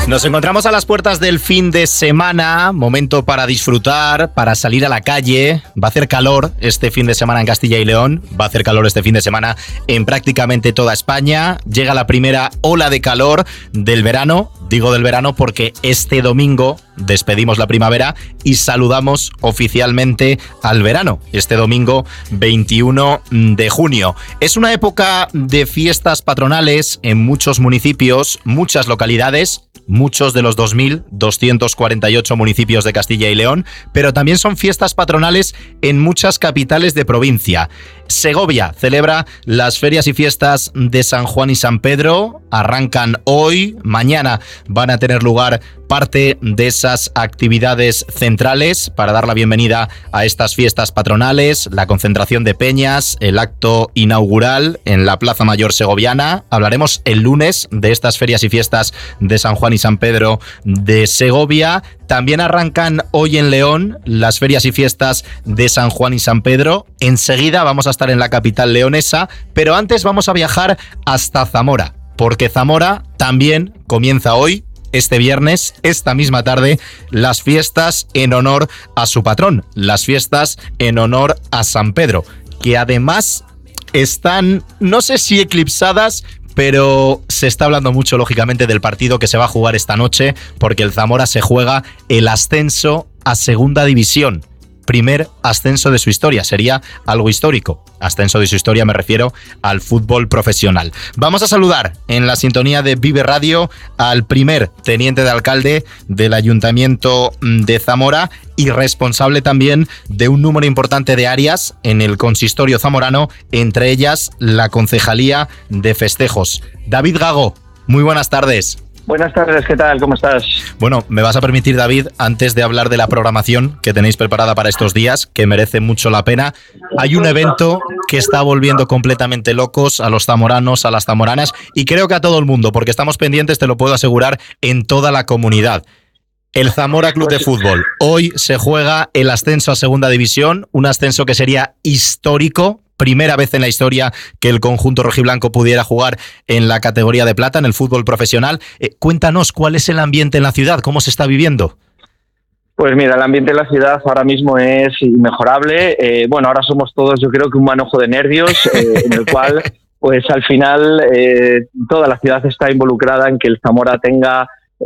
Nos encontramos a las puertas del fin de semana, momento para disfrutar, para salir a la calle. Va a hacer calor este fin de semana en Castilla y León, va a hacer calor este fin de semana en prácticamente toda España. Llega la primera ola de calor del verano, digo del verano porque este domingo despedimos la primavera y saludamos oficialmente al verano, este domingo 21 de junio. Es una época de fiestas patronales en muchos municipios, muchas localidades, muchos de los 2.248 municipios de Castilla y León, pero también son fiestas patronales en muchas capitales de provincia. Segovia celebra las ferias y fiestas de San Juan y San Pedro, arrancan hoy, mañana van a tener lugar parte de esas actividades centrales para dar la bienvenida a estas fiestas patronales, la concentración de peñas, el acto inaugural en la Plaza Mayor segoviana. Hablaremos el lunes de estas ferias y fiestas de San Juan y San Pedro de Segovia. También arrancan hoy en León las ferias y fiestas de San Juan y San Pedro. Enseguida vamos a estar en la capital leonesa, pero antes vamos a viajar hasta Zamora, porque Zamora también comienza hoy, este viernes, esta misma tarde, las fiestas en honor a su patrón, las fiestas en honor a San Pedro, que además están, no sé si eclipsadas, pero se está hablando mucho, lógicamente, del partido que se va a jugar esta noche, porque el Zamora se juega el ascenso a Segunda División. Primer ascenso de su historia, sería algo histórico. Ascenso de su historia me refiero al fútbol profesional. Vamos a saludar en la sintonía de Vive Radio al primer teniente de alcalde del Ayuntamiento de Zamora y responsable también de un número importante de áreas en el consistorio zamorano, entre ellas la Concejalía de Festejos. David Gago, muy buenas tardes. Buenas tardes, ¿qué tal? ¿Cómo estás? Bueno, me vas a permitir, David, antes de hablar de la programación que tenéis preparada para estos días, que merece mucho la pena. Hay un evento que está volviendo completamente locos a los zamoranos, a las zamoranas, y creo que a todo el mundo, porque estamos pendientes, te lo puedo asegurar, en toda la comunidad. El Zamora Club de Fútbol. Hoy se juega el ascenso a Segunda División, un ascenso que sería histórico. Primera vez en la historia que el conjunto rojiblanco pudiera jugar en la categoría de plata, en el fútbol profesional. Cuéntanos, ¿cuál es el ambiente en la ciudad? ¿Cómo se está viviendo? Pues mira, el ambiente en la ciudad ahora mismo es inmejorable. Bueno, ahora somos todos, yo creo que un manojo de nervios, en el cual, pues al final, toda la ciudad está involucrada en que el Zamora tenga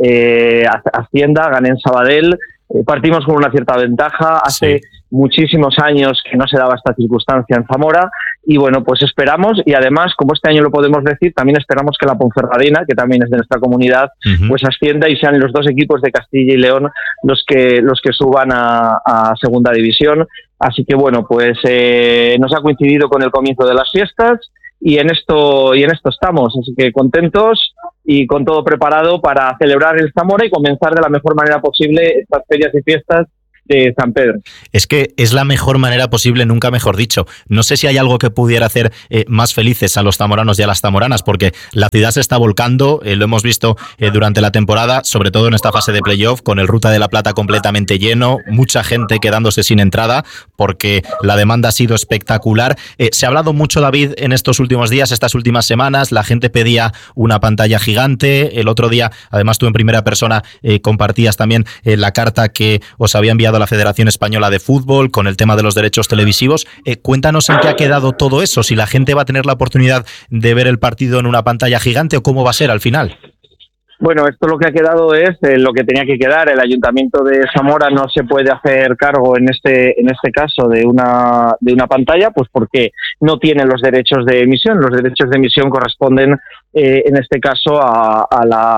Hacienda, gane en Sabadell. Partimos con una cierta ventaja. Hace muchísimos años que no se daba esta circunstancia en Zamora y bueno, pues esperamos, y además, como este año lo podemos decir, también esperamos que la Ponferradina, que también es de nuestra comunidad, pues ascienda y sean los dos equipos de Castilla y León los que suban a Segunda División. Así que bueno, pues nos ha coincidido con el comienzo de las fiestas y en esto estamos, así que contentos y con todo preparado para celebrar el Zamora y comenzar de la mejor manera posible estas ferias y fiestas de San Pedro. Es que es la mejor manera posible, nunca mejor dicho. No sé si hay algo que pudiera hacer más felices a los zamoranos y a las zamoranas, porque la ciudad se está volcando, lo hemos visto durante la temporada, sobre todo en esta fase de playoff, con el Ruta de la Plata completamente lleno, mucha gente quedándose sin entrada, porque la demanda ha sido espectacular. Se ha hablado mucho, David, en estos últimos días, estas últimas semanas, la gente pedía una pantalla gigante. El otro día, además tú en primera persona compartías también la carta que os había enviado la Federación Española de Fútbol con el tema de los derechos televisivos. Cuéntanos en qué ha quedado todo eso, si la gente va a tener la oportunidad de ver el partido en una pantalla gigante o cómo va a ser al final. Bueno, esto lo que ha quedado es lo que tenía que quedar. El Ayuntamiento de Zamora no se puede hacer cargo en este caso de una pantalla, pues porque no tiene los derechos de emisión. Los derechos de emisión corresponden en este caso a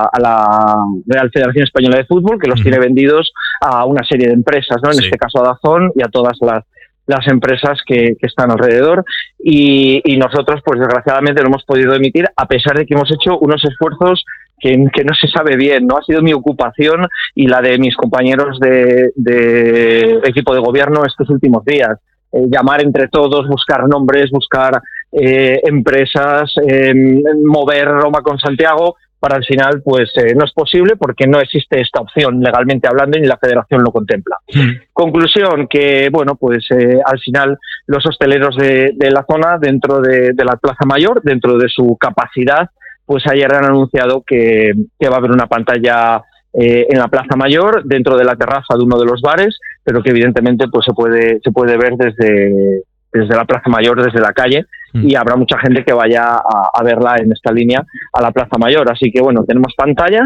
la Real Federación Española de Fútbol, que los tiene vendidos a una serie de empresas, ¿no? En este caso a DAZN y a todas las empresas que están alrededor, y nosotros pues desgraciadamente no hemos podido emitir, a pesar de que hemos hecho unos esfuerzos que no se sabe bien, ¿no? Ha sido mi ocupación y la de mis compañeros de equipo de gobierno estos últimos días. Llamar entre todos, buscar nombres, buscar empresas, mover Roma con Santiago, para al final pues no es posible porque no existe esta opción legalmente hablando y ni la Federación lo contempla. Conclusión, que bueno, pues al final los hosteleros de la zona, dentro de la Plaza Mayor, dentro de su capacidad, pues ayer han anunciado que va a haber una pantalla en la Plaza Mayor, dentro de la terraza de uno de los bares, pero que evidentemente pues se puede ver desde la Plaza Mayor, desde la calle, y habrá mucha gente que vaya a verla en esta línea a la Plaza Mayor. Así que bueno, tenemos pantalla,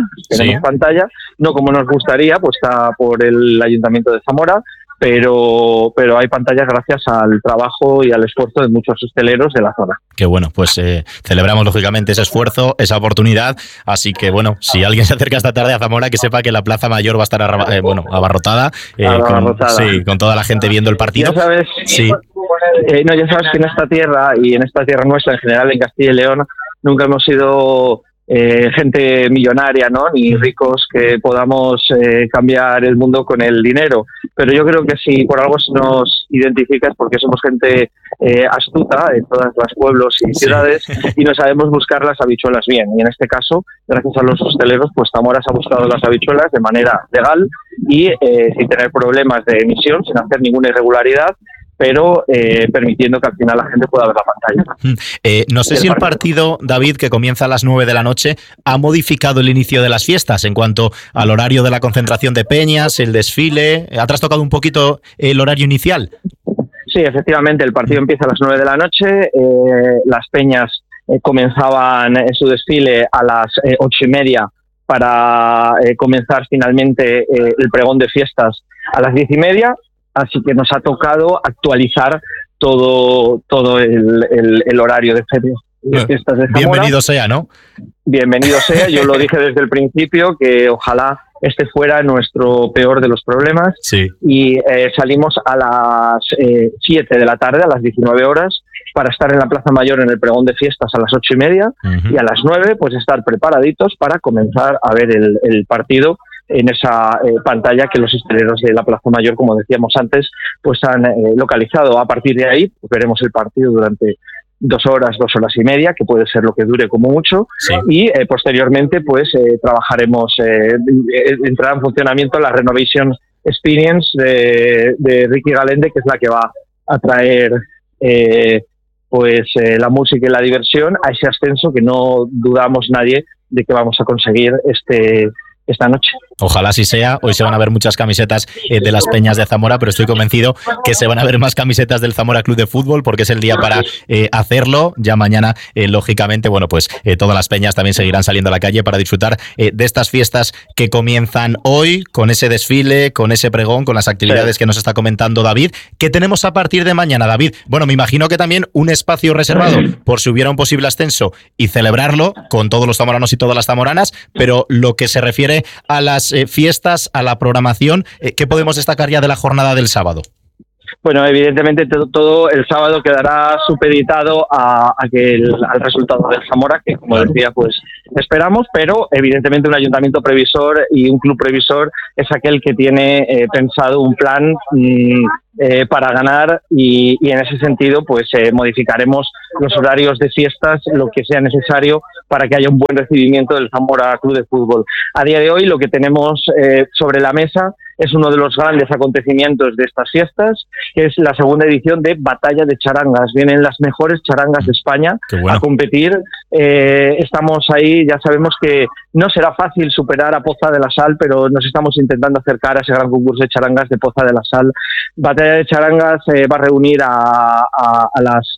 no como nos gustaría, pues está por el Ayuntamiento de Zamora, pero hay pantallas gracias al trabajo y al esfuerzo de muchos hosteleros de la zona. Qué bueno, pues celebramos lógicamente ese esfuerzo, esa oportunidad, así que bueno, si alguien se acerca esta tarde a Zamora, que sepa que la Plaza Mayor va a estar abarrotada, con toda la gente viendo el partido. Ya sabes, ya sabes que en esta tierra y en esta tierra nuestra en general, en Castilla y León, nunca hemos sido gente millonaria, ¿no? Ni ricos que podamos cambiar el mundo con el dinero, pero yo creo que si por algo se nos identifica es porque somos gente astuta en todos los pueblos y ciudades, y no sabemos buscar las habichuelas bien, y en este caso, gracias a los hosteleros, pues Zamora se ha buscado las habichuelas de manera legal y sin tener problemas de emisión, sin hacer ninguna irregularidad, pero permitiendo que al final la gente pueda ver la pantalla. No sé si el partido, David, que comienza a las 9 de la noche, ha modificado el inicio de las fiestas en cuanto al horario de la concentración de peñas, el desfile. ¿Ha trastocado un poquito el horario inicial? Sí, efectivamente, el partido empieza a las 9 de la noche, las peñas comenzaban su desfile a las 8:30 para comenzar finalmente el pregón de fiestas a las 10:30. Así que nos ha tocado actualizar todo el horario de fiestas de Zamora. Bienvenido sea, ¿no? Bienvenido sea. Yo lo dije desde el principio, que ojalá este fuera nuestro peor de los problemas. Sí. Y salimos a las 7 de la tarde, a las 19 horas, para estar en la Plaza Mayor en el pregón de fiestas a las 8:30, y a las 9 pues estar preparaditos para comenzar a ver el partido en esa pantalla que los hosteleros de la Plaza Mayor, como decíamos antes, pues han localizado. A partir de ahí pues veremos el partido durante 2 horas y media, que puede ser lo que dure como mucho, y posteriormente pues trabajaremos, entrará en funcionamiento la Renovation Experience de Ricky Galende, que es la que va a traer la música y la diversión a ese ascenso que no dudamos nadie de que vamos a conseguir esta noche. Ojalá así sea. Hoy se van a ver muchas camisetas de las peñas de Zamora, pero estoy convencido que se van a ver más camisetas del Zamora Club de Fútbol, porque es el día para hacerlo. Ya mañana, lógicamente, pues todas las peñas también seguirán saliendo a la calle para disfrutar de estas fiestas que comienzan hoy, con ese desfile, con ese pregón, con las actividades que nos está comentando David. ¿Qué tenemos a partir de mañana, David? Bueno, me imagino que también un espacio reservado por si hubiera un posible ascenso y celebrarlo con todos los zamoranos y todas las zamoranas, pero lo que se refiere a las fiestas, a la programación, ¿qué podemos destacar ya de la jornada del sábado? Bueno, evidentemente todo el sábado quedará supeditado al resultado del Zamora, que como decía, pues esperamos, pero evidentemente un ayuntamiento previsor y un club previsor es aquel que tiene pensado un plan para ganar, y en ese sentido pues modificaremos los horarios de fiestas, lo que sea necesario para que haya un buen recibimiento del Zamora Club de Fútbol. A día de hoy lo que tenemos sobre la mesa es uno de los grandes acontecimientos de estas fiestas, que es la segunda edición de Batalla de Charangas. Vienen las mejores charangas de España a competir. Estamos ahí, ya sabemos que no será fácil superar a Poza de la Sal, pero nos estamos intentando acercar a ese gran concurso de charangas de Poza de la Sal. Batalla de Charangas va a reunir a las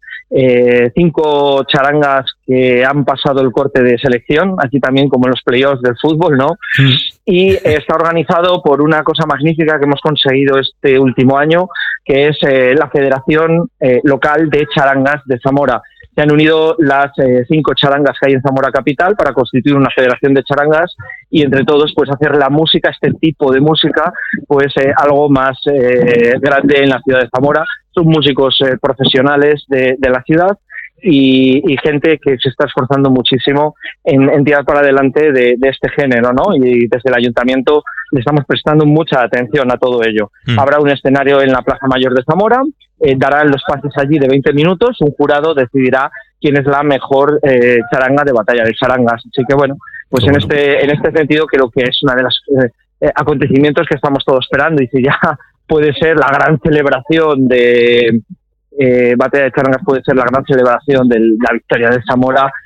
5 charangas que han pasado el corte de selección, aquí también como en los playoffs del fútbol, ¿no? Y está organizado por una cosa magnífica que hemos conseguido este último año, que es la Federación Local de Charangas de Zamora. Se han unido las 5 charangas que hay en Zamora Capital para constituir una federación de charangas, y entre todos pues hacer la música, este tipo de música, pues algo más grande en la ciudad de Zamora. Son músicos profesionales de la ciudad y gente que se está esforzando muchísimo en tirar para adelante de este género, ¿no? Y desde el ayuntamiento le estamos prestando mucha atención a todo ello. Habrá un escenario en la Plaza Mayor de Zamora, darán los pases allí de 20 minutos, un jurado decidirá quién es la mejor charanga de Batalla de Charangas. Así que bueno, pues en este sentido creo que es una de los acontecimientos que estamos todos esperando, y si ya puede ser la gran celebración de Batalla de Charangas, puede ser la gran celebración de la victoria de Zamora,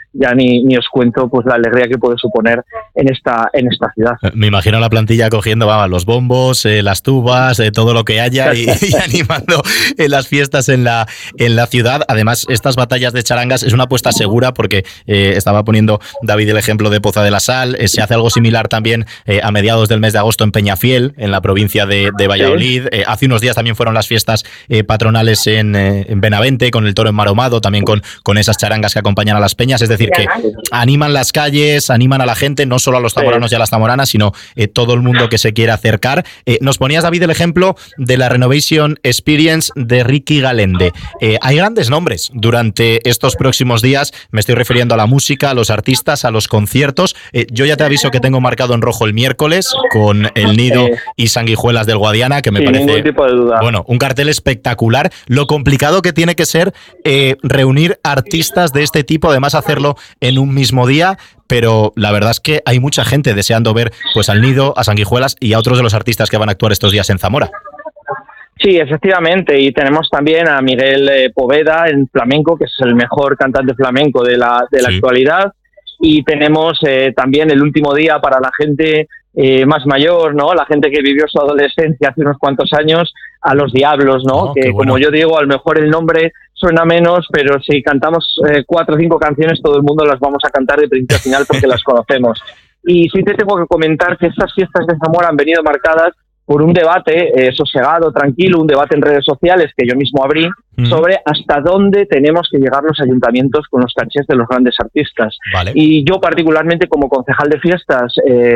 ya ni os cuento pues la alegría que puede suponer en esta ciudad. Me imagino la plantilla cogiendo los bombos, las tubas, todo lo que haya y animando las fiestas en la ciudad. Además, estas batallas de charangas es una apuesta segura porque estaba poniendo David el ejemplo de Poza de la Sal. Se hace algo similar también a mediados del mes de agosto en Peñafiel, en la provincia de Valladolid. Sí. Hace unos días también fueron las fiestas patronales en Benavente, con el toro enmaromado, también con esas charangas que acompañan a las peñas. Es decir, que animan las calles, animan a la gente, no solo a los zamoranos y a las zamoranas, sino todo el mundo que se quiere acercar. Nos ponías, David, el ejemplo de la Renovation Experience de Ricky Galende. Hay grandes nombres durante estos próximos días. Me estoy refiriendo a la música, a los artistas, a los conciertos. Yo ya te aviso que tengo marcado en rojo el miércoles con El Nido y Sanguijuelas del Guadiana, que me parece ningún tipo de duda. Bueno, un cartel espectacular. Lo complicado que tiene que ser reunir artistas de este tipo, además hacerlo en un mismo día. Pero la verdad es que hay mucha gente deseando ver pues al Nido, a Sanguijuelas y a otros de los artistas que van a actuar estos días en Zamora. Sí, efectivamente, y tenemos también a Miguel Poveda en flamenco, que es el mejor cantante flamenco de la actualidad, y tenemos también el último día para la gente más mayor, ¿no? La gente que vivió su adolescencia hace unos cuantos años, a Los Diablos, ¿no? Que bueno, como yo digo, a lo mejor el nombre suena menos, pero si cantamos 4 o 5 canciones, todo el mundo las vamos a cantar de principio a final porque las conocemos. Y sí te tengo que comentar que estas fiestas de Zamora han venido marcadas por un debate sosegado, tranquilo, un debate en redes sociales que yo mismo abrí sobre hasta dónde tenemos que llegar los ayuntamientos con los cachés de los grandes artistas. Vale. Y yo particularmente como concejal de fiestas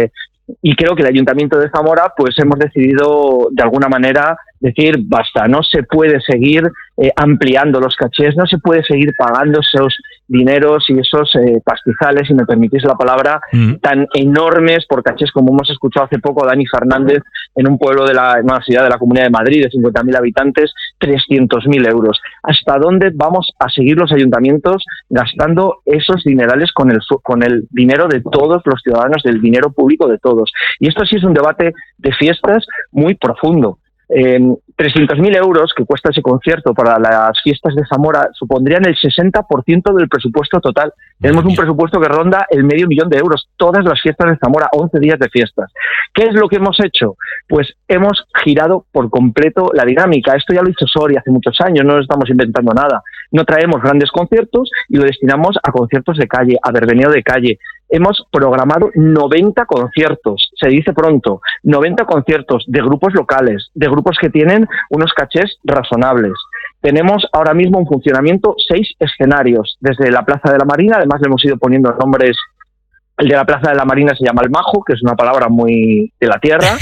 y creo que el Ayuntamiento de Zamora pues hemos decidido de alguna manera decir basta, no se puede seguir ampliando los cachés, no se puede seguir pagando esos dineros y esos pastizales, si me permitís la palabra, tan enormes por cachés como hemos escuchado hace poco a Dani Fernández en un pueblo en una ciudad de la Comunidad de Madrid de 50.000 habitantes, 300.000 euros. ¿Hasta dónde vamos a seguir los ayuntamientos gastando esos dinerales con el dinero de todos los ciudadanos, del dinero público de todos? Y esto sí es un debate de fiestas muy profundo. 300.000 euros que cuesta ese concierto para las fiestas de Zamora supondrían el 60% del presupuesto total. Tenemos un presupuesto que ronda el $500.000 de euros, todas las fiestas de Zamora, 11 días de fiestas. ¿Qué es lo que hemos hecho? Pues hemos girado por completo la dinámica. Esto ya lo hizo Soria hace muchos años, no estamos inventando nada. No traemos grandes conciertos y lo destinamos a conciertos de calle, a verbeneo de calle. Hemos programado 90 conciertos, se dice pronto, 90 conciertos de grupos locales, de grupos que tienen unos cachés razonables. Tenemos ahora mismo en funcionamiento 6 escenarios, desde la Plaza de la Marina, además le hemos ido poniendo nombres. El de la Plaza de la Marina se llama El Majo, que es una palabra muy de la tierra.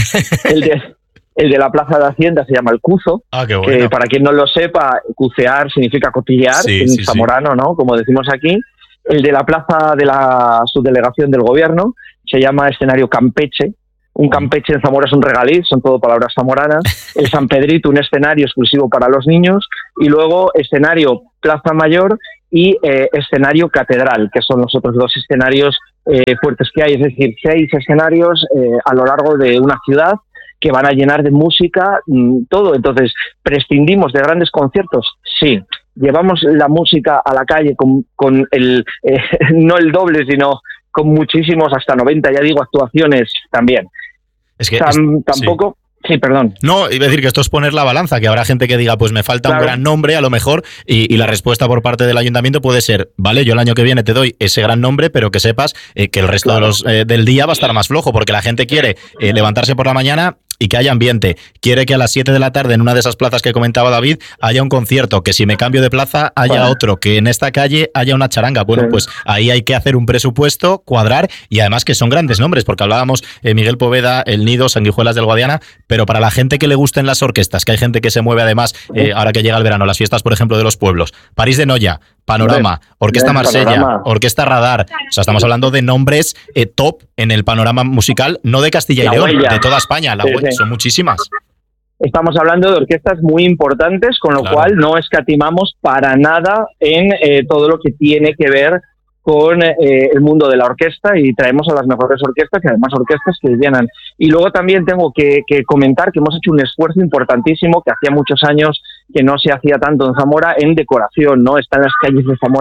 El de la Plaza de Hacienda se llama El Cuzo, que para quien no lo sepa, cucear significa cotillear, en zamorano, ¿no? Como decimos aquí. El de la Plaza de la Subdelegación del Gobierno se llama Escenario Campeche. Un Campeche en Zamora es un regaliz, son todo palabras zamoranas. El San Pedrito, un escenario exclusivo para los niños. Y luego escenario Plaza Mayor y escenario Catedral, que son los otros 2 escenarios fuertes que hay. Es decir, 6 escenarios a lo largo de una ciudad que van a llenar de música todo. Entonces, ¿prescindimos de grandes conciertos? Sí. Llevamos la música a la calle con el no el doble, sino con muchísimos, hasta 90, ya digo, actuaciones también. Es que tampoco... Sí, perdón. No, iba a decir que esto es poner la balanza, que habrá gente que diga, pues me falta un gran nombre, a lo mejor, y la respuesta por parte del ayuntamiento puede ser, vale, yo el año que viene te doy ese gran nombre, pero que sepas que el resto del día va a estar más flojo, porque la gente quiere levantarse por la mañana y que haya ambiente. Quiere que a las 7 de la tarde en una de esas plazas que comentaba David haya un concierto, que si me cambio de plaza haya otro, que en esta calle haya una charanga. Bueno, pues ahí hay que hacer un presupuesto, cuadrar, y además que son grandes nombres, porque hablábamos Miguel Poveda, El Nido, Sanguijuelas del Guadiana, pero para la gente que le gusten las orquestas, que hay gente que se mueve además, ahora que llega el verano, las fiestas, por ejemplo, de los pueblos, París de Noya, Panorama, Orquesta Marsella, Orquesta Radar, o sea, estamos hablando de nombres top en el panorama musical, no de Castilla y León, de toda España, son muchísimas. Estamos hablando de orquestas muy importantes, con lo cual no escatimamos para nada en todo lo que tiene que ver con el mundo de la orquesta, y traemos a las mejores orquestas y además orquestas que llenan. Y luego también tengo que comentar que hemos hecho un esfuerzo importantísimo que hacía muchos años que no se hacía tanto en Zamora en decoración, ¿no? Están las calles de Zamora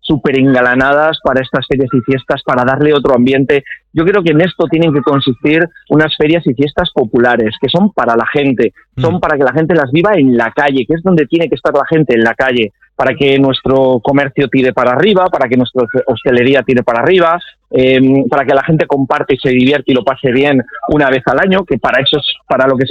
súper engalanadas para estas ferias y fiestas, para darle otro ambiente. Yo creo que en esto tienen que consistir unas ferias y fiestas populares, que son para la gente, son para que la gente las viva en la calle, que es donde tiene que estar la gente, en la calle, para que nuestro comercio tire para arriba, para que nuestra hostelería tire para arriba, para que la gente comparte y se divierte y lo pase bien una vez al año, que para eso es para lo que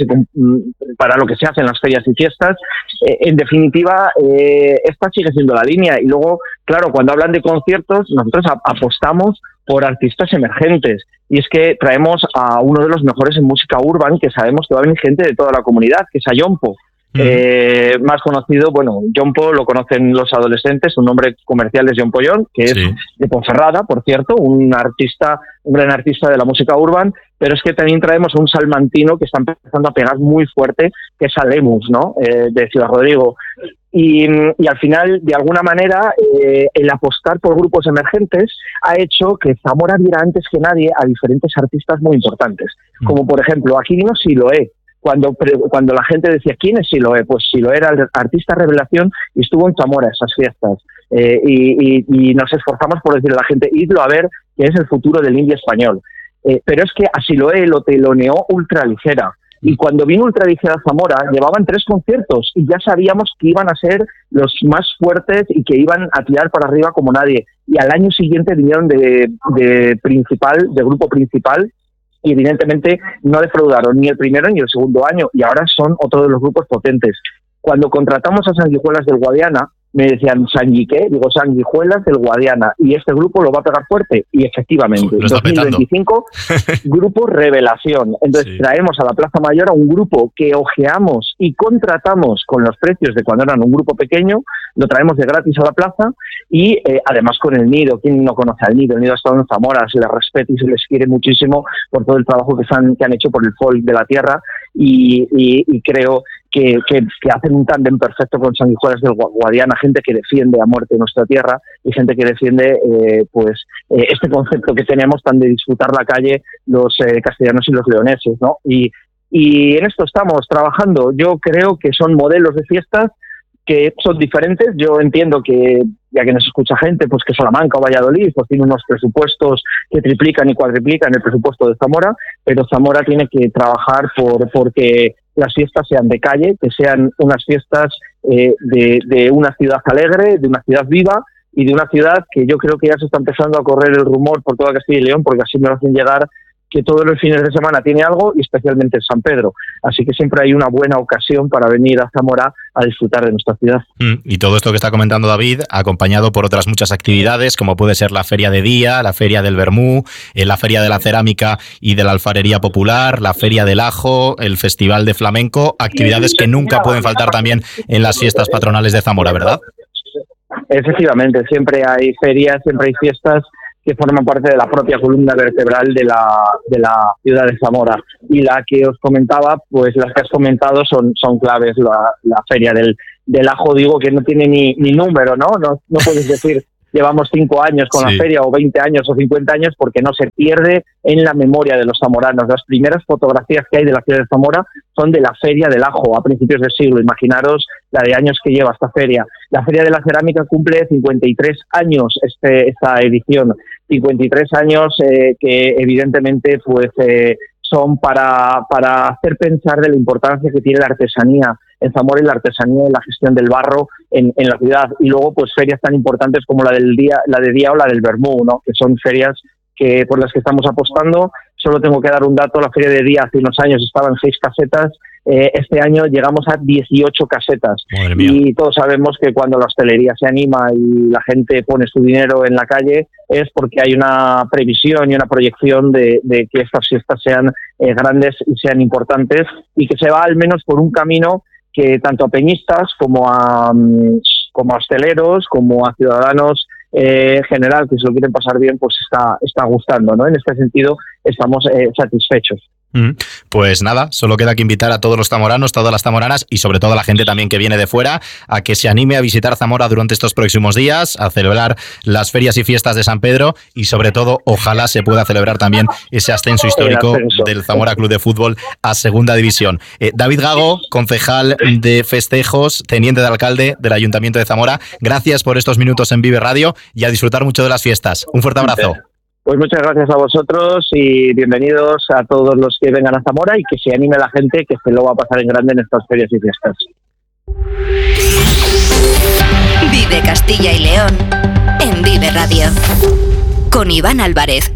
se hacen las ferias y fiestas. En definitiva, esta sigue siendo la línea. Y luego, claro, cuando hablan de conciertos, nosotros apostamos por artistas emergentes. Y es que traemos a uno de los mejores en música urban, que sabemos que va a venir gente de toda la comunidad, que es a Yompo. Más conocido, bueno, Yompo lo conocen los adolescentes, su nombre comercial es Yompo John, que es de Ponferrada, por cierto, un gran artista de la música urban, pero es que también traemos a un salmantino que está empezando a pegar muy fuerte, que es Alemus, ¿no? De Ciudad Rodrigo. Y al final, de alguna manera, el apostar por grupos emergentes ha hecho que Zamora viera antes que nadie a diferentes artistas muy importantes, como por ejemplo, aquí vino Siloé. Cuando la gente decía, ¿quién es Siloé? Pues Siloé era el artista revelación y estuvo en Zamora esas fiestas. Y nos esforzamos por decirle a la gente, idlo a ver, que es el futuro del indie español. Pero es que a Siloé lo teloneó Ultraligera. Y cuando vino Ultraligera a Zamora, llevaban 3 conciertos y ya sabíamos que iban a ser los más fuertes y que iban a tirar para arriba como nadie. Y al año siguiente vinieron de grupo principal, y evidentemente no defraudaron ni el primero ni el segundo año, y ahora son otro de los grupos potentes. Cuando contratamos a Sanguijuelas del Guadiana, me decían, ¿Sangui qué? Digo, Sanguijuelas del Guadiana, y este grupo lo va a pegar fuerte, y efectivamente, en 2025, grupo revelación. Entonces traemos a la Plaza Mayor a un grupo que ojeamos y contratamos con los precios de cuando eran un grupo pequeño, lo traemos de gratis a la plaza, y además con el Nido. ¿Quién no conoce al Nido? El Nido ha estado en Zamora, se les respeta y se les quiere muchísimo por todo el trabajo que han hecho por el folk de la tierra, y creo que hacen un tándem perfecto con Sanguijuelas del Guadiana, gente que defiende a muerte nuestra tierra y gente que defiende este concepto que tenemos tan de disfrutar la calle los castellanos y los leoneses, ¿no? Y en esto estamos trabajando. Yo creo que son modelos de fiestas que son diferentes. Yo entiendo que, ya que nos escucha gente, pues que Salamanca o Valladolid pues tiene unos presupuestos que triplican y cuadriplican el presupuesto de Zamora, pero Zamora tiene que trabajar porque las fiestas sean de calle, que sean unas fiestas de una ciudad alegre, de una ciudad viva y de una ciudad que yo creo que ya se está empezando a correr el rumor por toda Castilla y León, porque así me lo hacen llegar, que todos los fines de semana tiene algo, y especialmente en San Pedro. Así que siempre hay una buena ocasión para venir a Zamora a disfrutar de nuestra ciudad. Y todo esto que está comentando David, acompañado por otras muchas actividades, como puede ser la Feria de Día, la Feria del Vermú, la Feria de la Cerámica y de la Alfarería Popular, la Feria del Ajo, el Festival de Flamenco, actividades que nunca pueden faltar también en las fiestas patronales de Zamora, ¿verdad? Efectivamente, siempre hay ferias, siempre hay fiestas que forman parte de la propia columna vertebral de la ciudad de Zamora. Y la que os comentaba, pues las que has comentado son claves. La Feria del Ajo, digo, que no tiene ni número, ¿no? No puedes decir llevamos 5 años con la feria, o 20 años o 50 años, porque no se pierde en la memoria de los zamoranos. Las primeras fotografías que hay de la ciudad de Zamora son de la Feria del Ajo a principios del siglo. Imaginaros la de años que lleva esta feria. La Feria de la Cerámica cumple 53 años esta edición. 53 años que evidentemente pues son para hacer pensar de la importancia que tiene la artesanía en Zamora y la artesanía y la gestión del barro en la ciudad. Y luego pues ferias tan importantes como la de Día o la del Vermú, ¿no? Que son ferias por las que estamos apostando. Solo tengo que dar un dato: la Feria de Día hace unos años estaba en 6 casetas, este año llegamos a 18 casetas. Y todos sabemos que cuando la hostelería se anima y la gente pone su dinero en la calle es porque hay una previsión y una proyección de que estas fiestas sean grandes y sean importantes, y que se va al menos por un camino que tanto a peñistas como a hosteleros, como a ciudadanos general que se lo quieren pasar bien, pues está gustando, ¿no? En este sentido estamos satisfechos. Pues nada, solo queda que invitar a todos los zamoranos, todas las zamoranas y sobre todo a la gente también que viene de fuera a que se anime a visitar Zamora durante estos próximos días, a celebrar las ferias y fiestas de San Pedro y sobre todo ojalá se pueda celebrar también ese ascenso histórico del Zamora Club de Fútbol a Segunda División. David Gago, concejal de festejos, teniente de alcalde del Ayuntamiento de Zamora, gracias por estos minutos en Vive Radio y a disfrutar mucho de las fiestas. Un fuerte abrazo. Pues muchas gracias a vosotros y bienvenidos a todos los que vengan a Zamora y que se anime la gente que se lo va a pasar en grande en estas ferias y fiestas. Vive Castilla y León en Vive Radio con Iván Álvarez.